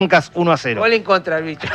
Blancas 1-0. Gol en contra el bicho.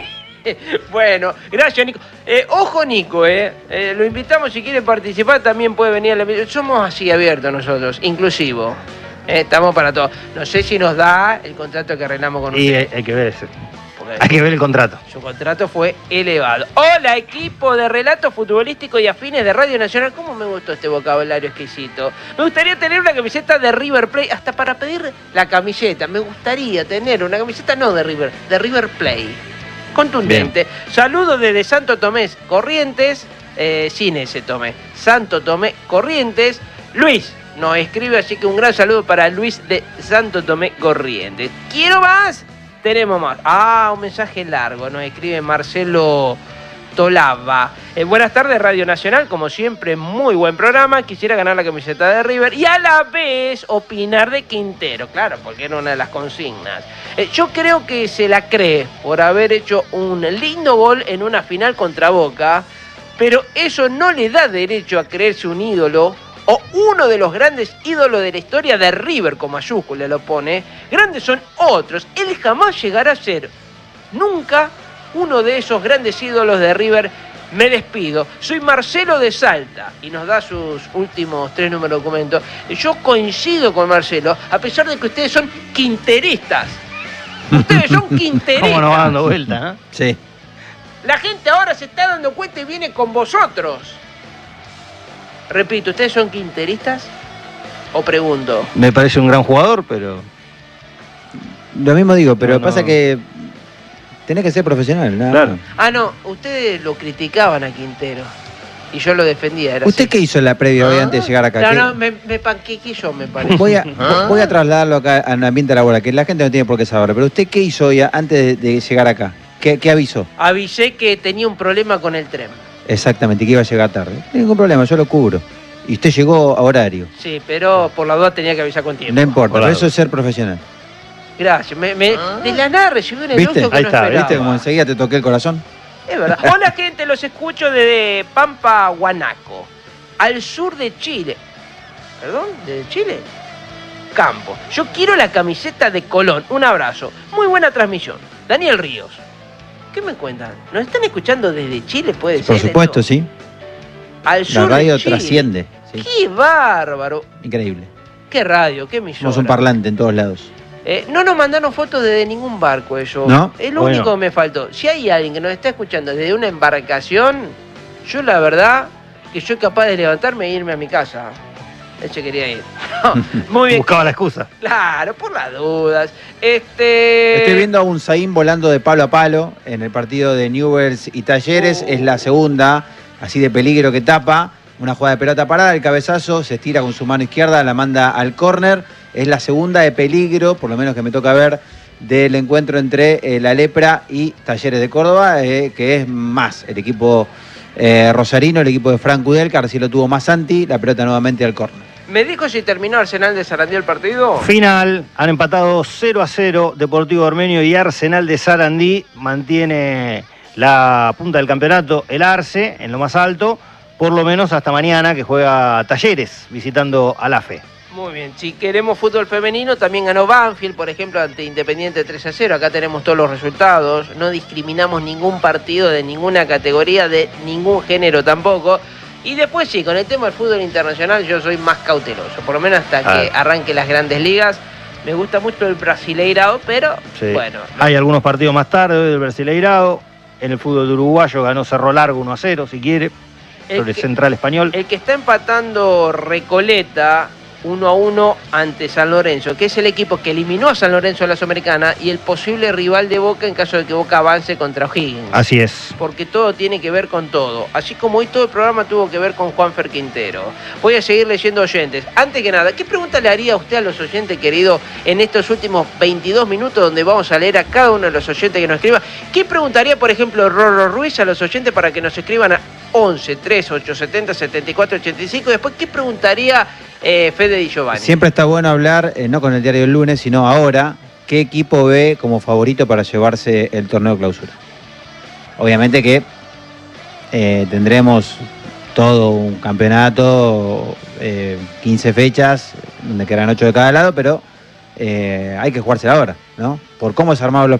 Bueno, gracias, Nico. Ojo, Nico, lo invitamos, si quiere participar también puede venir a la... Somos así abiertos nosotros, inclusivo. Estamos para todo. No sé si nos da el contrato que arreglamos con usted. Y hay que ver ese. Hay que ver el contrato. Su contrato fue elevado. Hola, equipo de relatos futbolísticos y afines de Radio Nacional. ¿Cómo me gustó este vocabulario exquisito? Me gustaría tener una camiseta de River Plate, hasta para pedir la camiseta. Me gustaría tener una camiseta, no de River Plate. Contundente. Bien. Saludos desde Santo Tomé, Corrientes, sin ese Tomé. Santo Tomé, Corrientes. Luis nos escribe, así que un gran saludo para Luis de Santo Tomé, Corrientes. ¿Quiero más? Tenemos más. Un mensaje largo. Nos escribe Marcelo Tolava. Buenas tardes, Radio Nacional. Como siempre, muy buen programa. Quisiera ganar la camiseta de River y a la vez opinar de Quintero. Claro, porque era una de las consignas. Yo creo que se la cree por haber hecho un lindo gol en una final contra Boca, pero eso no le da derecho a creerse un ídolo o uno de los grandes ídolos de la historia de River, con mayúscula lo pone. Grandes son otros. Él jamás llegará a ser nunca uno de esos grandes ídolos de River. Me despido. Soy Marcelo de Salta y nos da sus últimos 3 números de documento. Yo coincido con Marcelo, a pesar de que ustedes son quinteristas. Ustedes son quinteristas. ¿Cómo nos va dando vuelta? Sí. La gente ahora se está dando cuenta y viene con vosotros. Repito, ¿ustedes son quinteristas? ¿O pregunto? Me parece un gran jugador, pero... Lo mismo digo, pero pasa que tenés que ser profesional, ¿no? Claro. No, ustedes lo criticaban a Quintero. Y yo lo defendía. Era ¿Usted así. qué hizo en la previa hoy antes de llegar acá? No, me panquequé yo, me parece. Voy a trasladarlo acá al ambiente laboral, que la gente no tiene por qué saber. Pero ¿usted qué hizo hoy antes de llegar acá? ¿Qué avisó? Avisé que tenía un problema con el tren. Exactamente, que iba a llegar tarde. No hay ningún problema, yo lo cubro. Y usted llegó a horario. Sí, pero por la duda tenía que avisar con tiempo. No importa, pero eso es ser profesional. Gracias. De la nada recibí un elogio que Ahí no está, esperaba. ¿viste? Como enseguida te toqué el corazón. Es verdad. Hola, gente, los escucho desde Pampa, Huanaco, al sur de Chile. ¿Perdón? ¿De Chile? Campo. Yo quiero la camiseta de Colón. Un abrazo. Muy buena transmisión. Daniel Ríos. ¿Qué me cuentan? ¿Nos están escuchando desde Chile? ¿Puede ser? Por supuesto, sí. Al sur La radio de Chile. trasciende. Sí. ¡Qué bárbaro! Increíble. ¡Qué radio! ¡Qué emisora! Somos un parlante en todos lados. No nos mandaron fotos desde ningún barco ellos. ¿No? Es lo único que me faltó. Si hay alguien que nos está escuchando desde una embarcación, yo la verdad que soy capaz de levantarme e irme a mi casa. Él se quería ir. No, muy bien. Buscaba la excusa. Claro, por las dudas. Estoy viendo a un Zayn volando de palo a palo en el partido de Newell's y Talleres. Es la segunda, así de peligro, que tapa. Una jugada de pelota parada, el cabezazo, se estira con su mano izquierda, la manda al córner. Es la segunda de peligro, por lo menos que me toca ver, del encuentro entre la Lepra y Talleres de Córdoba, que es más el equipo rosarino, el equipo de Frank Udelcar, si lo tuvo más Santi, la pelota nuevamente al córner. ¿Me dijo si terminó Arsenal de Sarandí el partido? Final, han empatado 0-0 Deportivo Ormenio y Arsenal de Sarandí. Mantiene la punta del campeonato el Arce en lo más alto, por lo menos hasta mañana, que juega Talleres visitando a la Fe. Muy bien, si queremos fútbol femenino, también ganó Banfield, por ejemplo, ante Independiente 3-0. Acá tenemos todos los resultados. No discriminamos ningún partido de ninguna categoría, de ningún género tampoco. Y después sí, con el tema del fútbol internacional yo soy más cauteloso, por lo menos hasta que arranque las grandes ligas. Me gusta mucho el Brasileirao, pero sí. Bueno. Hay algunos partidos más tarde del Brasileirao. En el fútbol de uruguayo ganó Cerro Largo 1-0, si quiere, sobre Central Español. El que está empatando Recoleta 1-1 ante San Lorenzo, que es el equipo que eliminó a San Lorenzo en la Sudamericana y el posible rival de Boca en caso de que Boca avance contra O'Higgins. Así es. Porque todo tiene que ver con todo. Así como hoy todo el programa tuvo que ver con Juanfer Quintero. Voy a seguir leyendo oyentes. Antes que nada, ¿qué pregunta le haría a usted a los oyentes, querido, en estos últimos 22 minutos donde vamos a leer a cada uno de los oyentes que nos escriban? ¿Qué preguntaría, por ejemplo, Rorro Ruiz a los oyentes para que nos escriban a 11 3 870 74 85? Después, ¿qué preguntaría Fede Di Giovanni? Siempre está bueno hablar, no con el diario del lunes, sino ahora, ¿qué equipo ve como favorito para llevarse el torneo de clausura? Obviamente que tendremos todo un campeonato, 15 fechas, donde quedan 8 de cada lado, pero hay que jugársela ahora, ¿no? Por cómo se armaron los